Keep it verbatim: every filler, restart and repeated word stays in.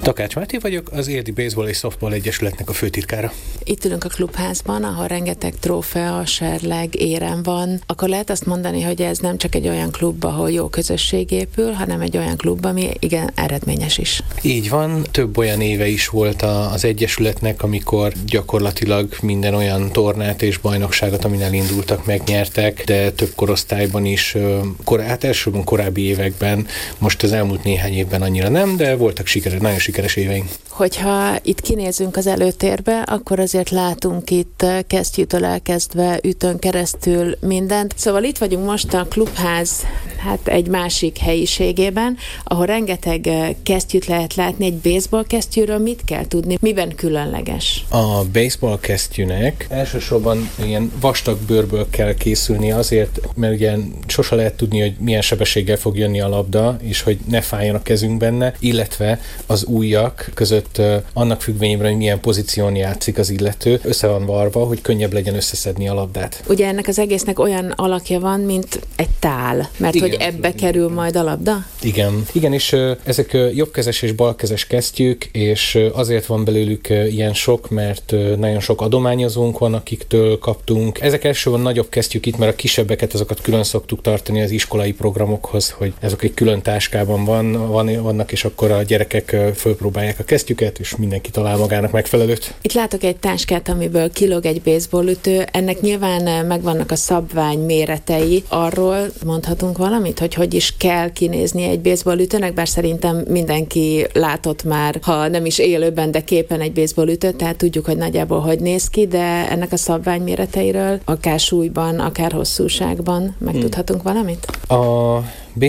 Takács Máté vagyok, az Érdi Baseball és Softball Egyesületnek a főtitkára. Itt ülünk a klubházban, ahol rengeteg trófea, serleg, érem van. Akkor lehet azt mondani, hogy ez nem csak egy olyan klub, ahol jó közösség épül, hanem egy olyan klub, ami igen eredményes is. Így van, több olyan éve is volt az Egyesületnek, amikor gyakorlatilag minden olyan tornát és bajnokságot, amin elindultak, megnyertek, de több korosztályban is, kor, hát elsősorban korábbi években, most az elmúlt néhány évben annyira nem, de voltak sikeres, nagyon sikeres éveink. Hogyha itt kinézünk az előtérbe, akkor azért látunk itt kesztyűtől elkezdve ütön keresztül mindent. Szóval itt vagyunk most a klubház hát egy másik helyiségében, ahol rengeteg kesztyűt lehet látni. Egy baseball kesztyűről mit kell tudni? Miben különleges? A baseball kesztyűnek elsősorban ilyen vastag bőrből kell készülni azért, mert ugye sose lehet tudni, hogy milyen sebességgel fog jönni a labda, és hogy ne fájjon a kezünk benne, illetve az ujjak között annak függvényében, hogy milyen pozíción játszik az illető, össze van varva, hogy könnyebb legyen összeszedni a labdát. Ugye ennek az egésznek olyan alakja van, mint egy tál, mert igen, hogy ebbe igen, kerül majd a labda? Igen. Igen, és ezek jobbkezes és balkezes kesztyűk, és azért van belőlük ilyen sok, mert nagyon sok adományozónk van, akiktől kaptunk. Ezek elsősorban nagyobb kesztyűk itt, mert a kisebbeket azokat külön szoktuk tartani az iskolai programokhoz, hogy ezek egy külön táskában van, van, vannak, és akkor a gyerekek fölpróbálják a kesztyűket, és mindenki talál magának megfelelőt. Itt látok egy táskát, amiből kilóg egy baseballütő. Ennek nyilván megvannak a szabvány méretei. Arról mondhatunk valamit, hogy hogy is kell kinézni egy baseballütőnek, bár szerintem mindenki látott már, ha nem is élőben, de képen egy baseballütőt, tehát tudjuk, hogy nagyjából hogy néz ki, de ennek a szabvány méreteiről akár súlyban, akár hosszúságban megtudhatunk valamit? A